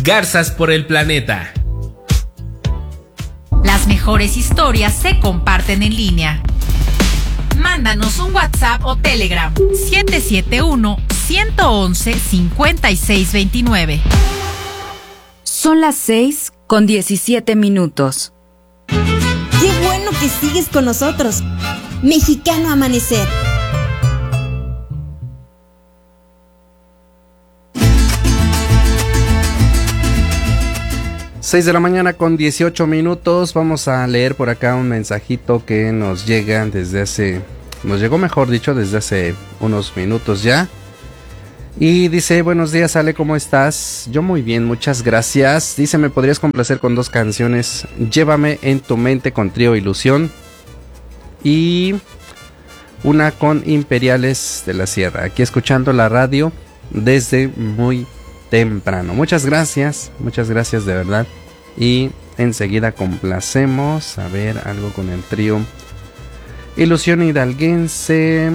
Garzas por el planeta. Las mejores historias se comparten en línea. Mándanos un WhatsApp o Telegram 771-111-5629. Son las 6:17. ¡Qué bueno que sigues con nosotros! Mexicano Amanecer. Seis de la mañana con 18 minutos. Vamos a leer por acá un mensajito que nos llega desde hace unos minutos ya. Y dice: buenos días, Ale, ¿cómo estás? Yo muy bien, muchas gracias. Dice: ¿me podrías complacer con 2 canciones? Llévame en tu mente con Trío Ilusión y una con Imperiales de la Sierra. Aquí escuchando la radio desde muy temprano. Muchas gracias de verdad. Y enseguida complacemos. A ver, algo con el Trío Ilusión Hidalguense.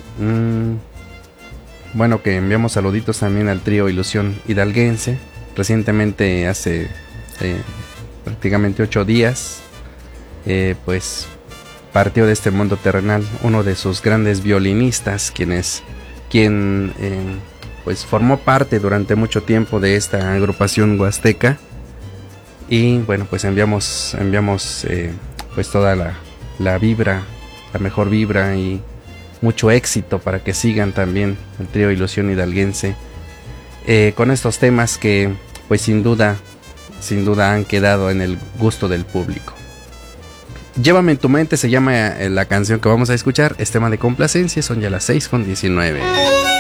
Bueno, que enviamos saluditos también al Trío Ilusión Hidalguense. Recientemente, hace prácticamente 8 días, pues partió de este mundo terrenal uno de sus grandes violinistas, quien pues formó parte durante mucho tiempo de esta agrupación huasteca. Y bueno, pues enviamos pues toda la vibra, la mejor vibra y mucho éxito para que sigan también el Trío Ilusión Hidalguense con estos temas que pues sin duda han quedado en el gusto del público. Llévame en tu mente se llama la canción que vamos a escuchar. Es tema de complacencia. Son ya las 6:19.